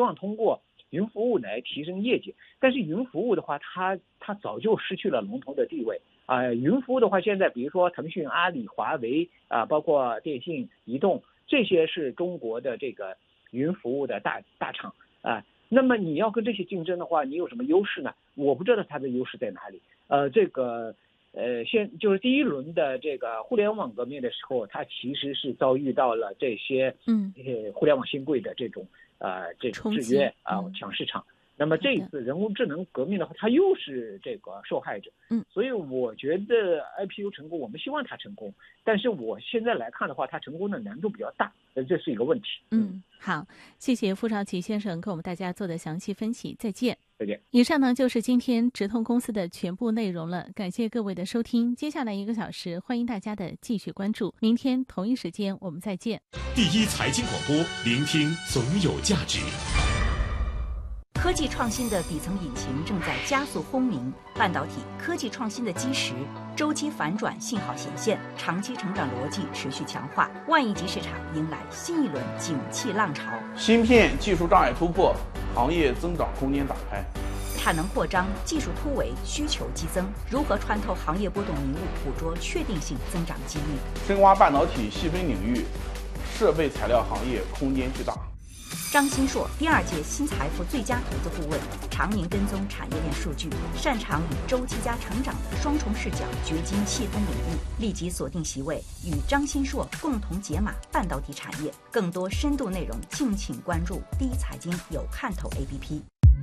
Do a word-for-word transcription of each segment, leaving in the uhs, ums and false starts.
望通过云服务来提升业绩。但是云服务的话，它它早就失去了龙头的地位啊、呃。云服务的话，现在比如说腾讯、阿里、华为啊、呃，包括电信、移动，这些是中国的这个云服务的大大厂啊、呃。那么你要跟这些竞争的话，你有什么优势呢？我不知道它的优势在哪里。呃，这个呃，现就是第一轮的这个互联网革命的时候，它其实是遭遇到了这些嗯呃互联网新贵的这种呃这种制约啊、呃、抢市场。那么这一次人工智能革命的话，它又是这个受害者。嗯，所以我觉得 I P O 成功，我们希望它成功，但是我现在来看的话，它成功的难度比较大，这是一个问题。 嗯，好，谢谢傅少奇先生给我们大家做的详细分析，再见。 再见。 以上呢就是今天直通公司的全部内容了，感谢各位的收听。接下来一个小时，欢迎大家的继续关注。明天同一时间我们再见。 第一财经广播，聆听总有价值。 科技创新的底层引擎正在加速轰鸣，半导体科技创新的基石周期反转信号显现，长期成长逻辑持续强化，万亿级市场迎来新一轮景气浪潮。 芯片技术障碍突破，行业增长空间打开。 产能扩张，技术突围，需求激增，如何穿透行业波动迷雾，捕捉确定性增长机遇？ 深挖半导体细分领域，设备材料行业空间巨大。 张新硕，第二届新财富最佳投资顾问，常年跟踪产业链数据，擅长以周期加成长的双重视角掘金细分领域。立即锁定席位，与张新硕共同解码半导体产业。更多深度内容，敬请关注第一财经有看头 A P P。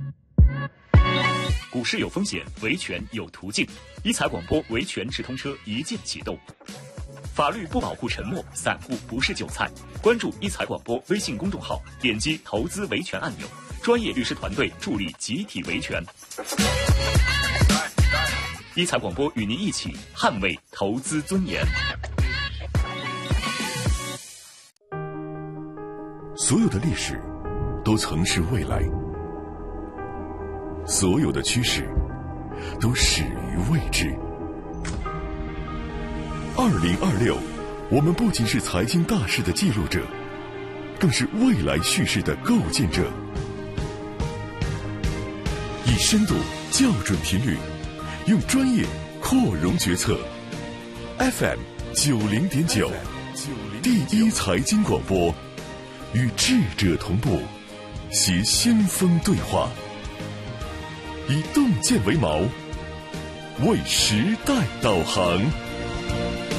股市有风险，维权有途径。一财广播维权直通车一键启动。法律不保护沉默，散户不是韭菜。关注一财广播微信公众号，点击投资维权按钮，专业律师团队助力集体维权。一财广播与您一起捍卫投资尊严。 所有的历史都曾是未来，所有的趋势都始于未知。二零二六，我们不仅是财经大事的记录者，更是未来叙事的构建者。以深度校准频率，用专业扩容决策。F M 九零点九，第一财经广播，与智者同步，携先锋对话，以洞见为锚，为时代导航。